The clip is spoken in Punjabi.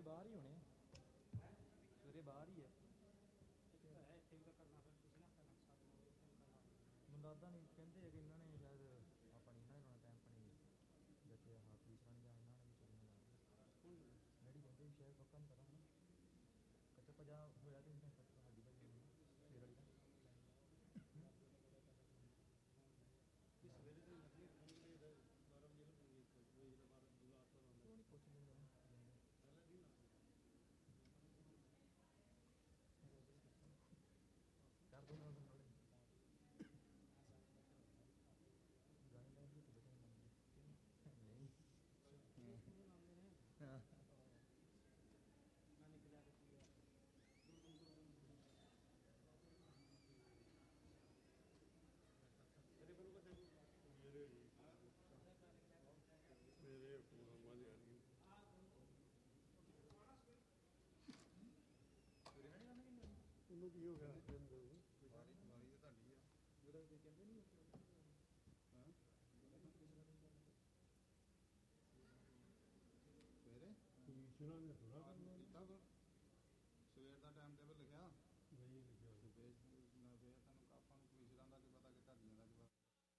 ਸਵੇਰੇ ਬਾਹਰ ਹੀ ਹੋਣੇ, ਸਵੇਰੇ ਬਾਹਰ ਹੀ ਹੈ। ਮੈਨੂੰ ਲੱਗਦਾ ਨਹੀਂ, ਕਹਿੰਦੇ ਕਿ ਇਹਨਾਂ ਨੇ ਸ਼ਾਇਦ ਆਪਣੀ ਇਹਨਾਂ ਨੇ ਲਾਉਣਾ ਟਾਈਮ ਆਪਣੀ ਜਿੱਥੇ ਆਹ ਤੀਸਰਾ ਨਹੀਂ ਜਾਂ ਇਹਨਾਂ ਨੇ ਵੀ ਚੱਲਣਾ ਲੱਗਦਾ ਡੈਡੀ ਕਹਿੰਦੇ ਵੀ ਸ਼ਾਇਦ ਪੱਕਾ ਨਹੀਂ ਪਤਾ ਹੈ ਨਾ। ਕੱਚਾ ਭਜਾ ਹੋਇਆ ਤੇ ਘੰਟਾ ਸਾਡੀ ਭਾਈ ਫੇਰ ਵਾਲੀ ਦਾ ਉਹ ਨਹੀਂ ਪੁੱਛ ਲੈਂਦੇ ਕਰ ਦੋ ਨਾਲ ਕੰਟਰੋਲ ਗਾਣੇ ਲਾਈਨ ਵੀ ਬੈਠੇ ਨਹੀਂ ਹਾਂ ਉਹਨੂੰ ਕੀ ਹੋ ਗਿਆ? ਵਾਰੀ ਵਾਰੀ ਤਾਂ ਤੁਹਾਡੀ ਆ ਜਿਹੜਾ ਕੋਈ ਕਹਿੰਦੇ ਨਹੀਂ ਹਾਂ ਸਵੇਰੇ ਤੀਸਰਾ ਨੇ ਥੋੜਾ ਕਰਨਾ